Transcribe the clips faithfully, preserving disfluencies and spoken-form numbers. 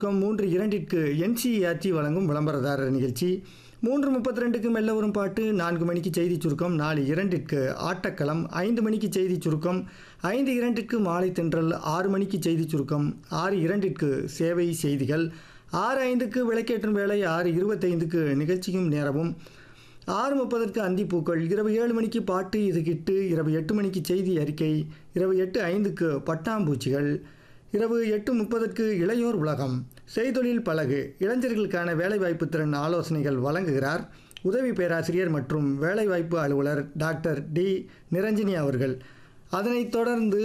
மூன்று இரண்டிற்கு என்சிஇஆர்டி வழங்கும் விளம்பரதாரர் நிகழ்ச்சி. மூன்று முப்பத்தி ரெண்டுக்கு மெல்ல வரும் பாட்டு. நான்கு மணிக்கு செய்தி சுருக்கம். நாலு இரண்டிற்கு ஆட்டக்களம். ஐந்து மணிக்கு செய்தி சுருக்கம். ஐந்து இரண்டிற்கு மாலை தென்றல். ஆறு மணிக்கு செய்தி சுருக்கம். ஆறு இரண்டிற்கு சேவை செய்திகள். ஆறு ஐந்துக்கு விளக்கேற்றும் வேலை. ஆறு இருபத்தைந்துக்கு நிகழ்ச்சியும் நேரமும். ஆறு முப்பதற்கு அந்திப்பூக்கள். இரவு ஏழு மணிக்கு பாட்டு இது கிட்டு. இரவு எட்டு மணிக்கு செய்தி அறிக்கை. இரவு எட்டு ஐந்துக்கு பட்டாம்பூச்சிகள். இரவு எட்டு முப்பதற்கு இளையோர் உலகம். செய்தொழில் பழகு. இளைஞர்களுக்கான வேலைவாய்ப்பு திறன் ஆலோசனைகள் வழங்குகிறார் உதவி பேராசிரியர் மற்றும் வேலைவாய்ப்பு அலுவலர் டாக்டர் டி நிரஞ்சினி அவர்கள். அதனைத் தொடர்ந்து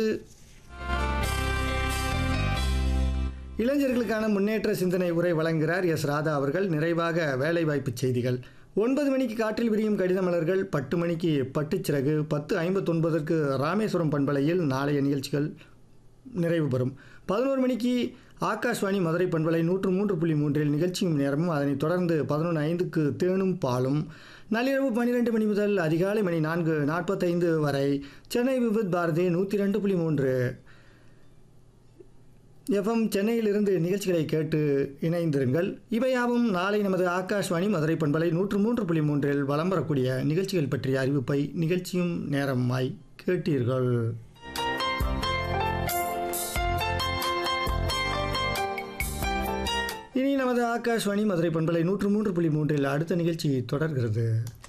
இளைஞர்களுக்கான முன்னேற்ற சிந்தனை உரை வழங்குகிறார் எஸ் ராதா அவர்கள். நிறைவாக வேலைவாய்ப்பு செய்திகள். ஒன்பது மணிக்கு காற்றில் விரியும் கடிதமலர்கள். பத்து மணிக்கு பட்டுச்சிறகு. பத்து ஐம்பத்தொன்பதற்கு ராமேஸ்வரம் பண்பலையில் நாளைய நிகழ்ச்சிகள் நிறைவு பெறும். பதினோரு மணிக்கு ஆகாஷ்வாணி மதுரை பண்பலை நூற்று மூன்று புள்ளி மூன்றில் நிகழ்ச்சியும் நேரமும். அதனைத் தொடர்ந்து பதினொன்று ஐந்துக்கு தேனும் பாலும். நள்ளிரவு பன்னிரெண்டு மணி முதல் அதிகாலை மணி நான்கு நாற்பத்தைந்து வரை சென்னை விபத் பாரதி நூற்றி ரெண்டு புள்ளி மூன்று எஃப்எம் சென்னையிலிருந்து நிகழ்ச்சிகளை கேட்டு இணைந்திருங்கள். இவையாவும் நாளை நமது ஆகாஷ்வாணி மதுரை பண்பலை நூற்று மூன்று புள்ளி மூன்றில் வலம் வரக்கூடிய நிகழ்ச்சிகள் பற்றிய அறிவிப்பை நிகழ்ச்சியும் நேரமாய் கேட்டீர்கள். இனி நமது ஆகாஷ்வாணி மதுரை பண்பலை நூற்று மூன்று புள்ளி மூன்றில் அடுத்த நிகழ்ச்சி தொடர்கிறது.